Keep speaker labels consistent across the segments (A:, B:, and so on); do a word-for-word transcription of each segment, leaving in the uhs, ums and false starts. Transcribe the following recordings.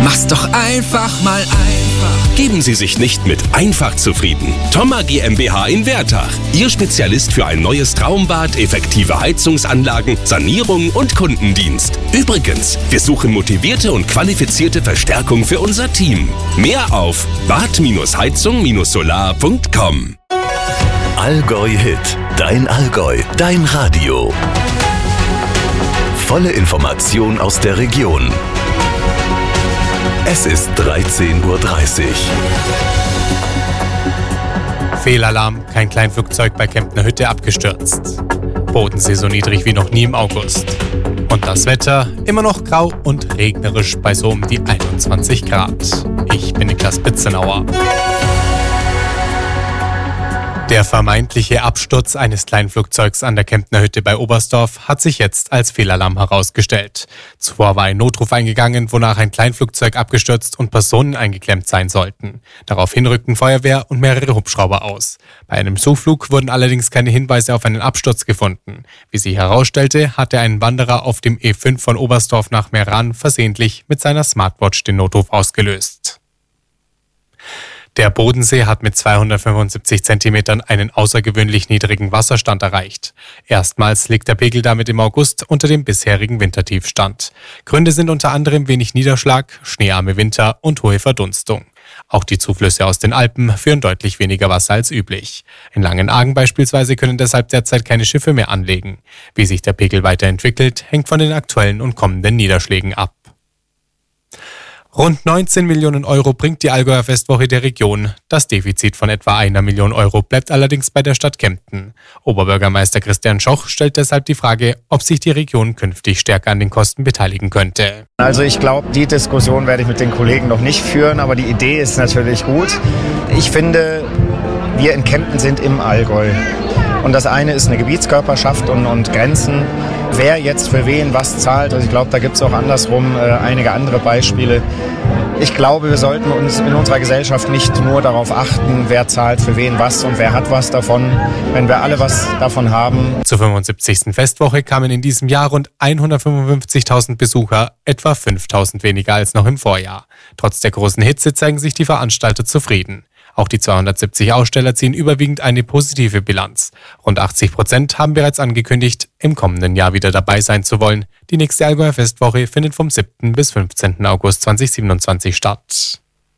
A: Mach's doch einfach mal einfach.
B: Geben Sie sich nicht mit einfach zufrieden. Thoma GmbH in Wertach. Ihr Spezialist für ein neues Traumbad, effektive Heizungsanlagen, Sanierung und Kundendienst. Übrigens, wir suchen motivierte und qualifizierte Verstärkung für unser Team. Mehr auf bad heizung solar punkt com.
C: Allgäu Hit. Dein Allgäu. Dein Radio. Volle Information aus der Region. Es ist dreizehn Uhr dreißig.
D: Fehlalarm, kein Kleinflugzeug bei Kemptner Hütte abgestürzt. Bodensee so niedrig wie noch nie im August. Und das Wetter immer noch grau und regnerisch bei so um die einundzwanzig Grad. Ich bin Niklas Bitzenauer. Der vermeintliche Absturz eines Kleinflugzeugs an der Kemptner Hütte bei Oberstdorf hat sich jetzt als Fehlalarm herausgestellt. Zuvor war ein Notruf eingegangen, wonach ein Kleinflugzeug abgestürzt und Personen eingeklemmt sein sollten. Daraufhin rückten Feuerwehr und mehrere Hubschrauber aus. Bei einem Zuflug wurden allerdings keine Hinweise auf einen Absturz gefunden. Wie sich herausstellte, hatte ein Wanderer auf dem E fünf von Oberstdorf nach Meran versehentlich mit seiner Smartwatch den Notruf ausgelöst. Der Bodensee hat mit zweihundertfünfundsiebzig Zentimetern einen außergewöhnlich niedrigen Wasserstand erreicht. Erstmals liegt der Pegel damit im August unter dem bisherigen Wintertiefstand. Gründe sind unter anderem wenig Niederschlag, schneearme Winter und hohe Verdunstung. Auch die Zuflüsse aus den Alpen führen deutlich weniger Wasser als üblich. In Langenargen beispielsweise können deshalb derzeit keine Schiffe mehr anlegen. Wie sich der Pegel weiterentwickelt, hängt von den aktuellen und kommenden Niederschlägen ab. Rund neunzehn Millionen Euro bringt die Allgäuer Festwoche der Region. Das Defizit von etwa einer Million Euro bleibt allerdings bei der Stadt Kempten. Oberbürgermeister Christian Schoch stellt deshalb die Frage, ob sich die Region künftig stärker an den Kosten beteiligen könnte.
E: Also ich glaube, die Diskussion werde ich mit den Kollegen noch nicht führen, aber die Idee ist natürlich gut. Ich finde, wir in Kempten sind im Allgäu. Und das eine ist eine Gebietskörperschaft und, und Grenzen. Wer jetzt für wen was zahlt, also ich glaube, da gibt es auch andersrum äh, einige andere Beispiele. Ich glaube, wir sollten uns in unserer Gesellschaft nicht nur darauf achten, wer zahlt für wen was und wer hat was davon. Wenn wir alle was davon haben.
D: Zur fünfundsiebzigsten Festwoche kamen in diesem Jahr rund hundertfünfundfünfzigtausend Besucher, etwa fünftausend weniger als noch im Vorjahr. Trotz der großen Hitze zeigen sich die Veranstalter zufrieden. Auch die zweihundertsiebzig Aussteller ziehen überwiegend eine positive Bilanz. Rund achtzig Prozent haben bereits angekündigt, im kommenden Jahr wieder dabei sein zu wollen. Die nächste Allgäuer Festwoche findet vom siebten bis fünfzehnten August zweitausendsiebenundzwanzig statt.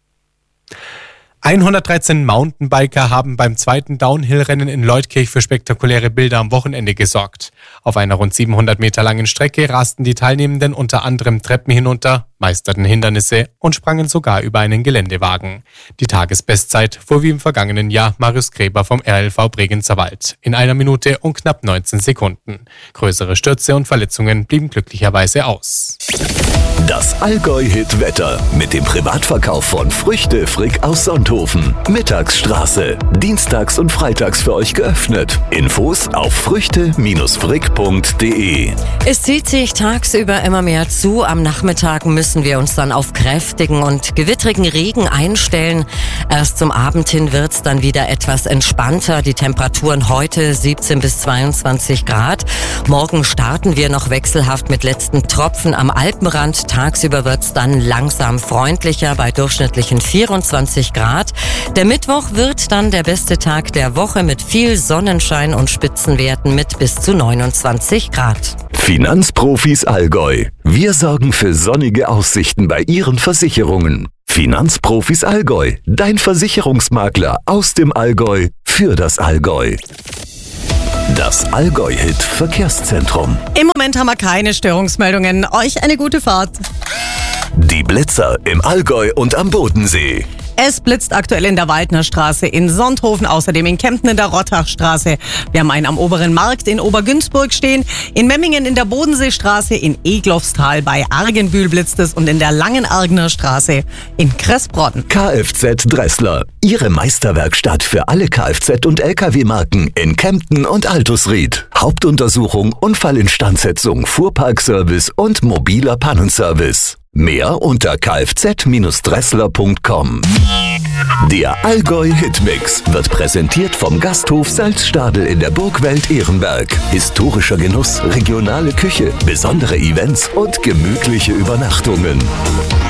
D: hundertdreizehn Mountainbiker haben beim zweiten Downhill-Rennen in Leutkirch für spektakuläre Bilder am Wochenende gesorgt. Auf einer rund siebenhundert Meter langen Strecke rasten die Teilnehmenden unter anderem Treppen hinunter, meisterten Hindernisse und sprangen sogar über einen Geländewagen. Die Tagesbestzeit fuhr wie im vergangenen Jahr Marius Gräber vom R L V Bregenzer Wald in einer Minute und knapp neunzehn Sekunden. Größere Stürze und Verletzungen blieben glücklicherweise aus.
C: Das Allgäu-Hit-Wetter mit dem Privatverkauf von Früchte Frick aus Sonthofen. Mittagsstraße. Dienstags und freitags für euch geöffnet. Infos auf früchte frick punkt de.
F: Es zieht sich tagsüber immer mehr zu. Am Nachmittag müssen wir uns dann auf kräftigen und gewittrigen Regen einstellen. Erst zum Abend hin wird's dann wieder etwas entspannter. Die Temperaturen heute siebzehn bis zweiundzwanzig Grad. Morgen starten wir noch wechselhaft mit letzten Tropfen am Alpenrand. Tagsüber wird's dann langsam freundlicher bei durchschnittlichen vierundzwanzig Grad. Der Mittwoch wird dann der beste Tag der Woche mit viel Sonnenschein und Spitzenwerten mit bis zu neunundzwanzig Grad.
C: Finanzprofis Allgäu. Wir sorgen für sonnige Aussichten bei Ihren Versicherungen. Finanzprofis Allgäu. Dein Versicherungsmakler aus dem Allgäu für das Allgäu. Das Allgäu-Hit Verkehrszentrum.
G: Im Moment haben wir keine Störungsmeldungen. Euch eine gute Fahrt.
C: Die Blitzer im Allgäu und am Bodensee.
G: Es blitzt aktuell in der Waldner Straße in Sonthofen, außerdem in Kempten in der Rottachstraße. Wir haben einen am Oberen Markt in Obergünzburg stehen, in Memmingen in der Bodenseestraße, in Eglofsthal bei Argenbühl blitzt es und in der Langenargner Straße in Kressbronn.
C: Kfz Dressler, Ihre Meisterwerkstatt für alle Kfz- und L K W-Marken in Kempten und Altusried. Hauptuntersuchung, Unfallinstandsetzung, Fuhrparkservice und mobiler Pannenservice. Mehr unter kfz dressler punkt com. Der Allgäu-Hitmix wird präsentiert vom Gasthof Salzstadel in der Burgwelt Ehrenberg. Historischer Genuss, regionale Küche, besondere Events und gemütliche Übernachtungen.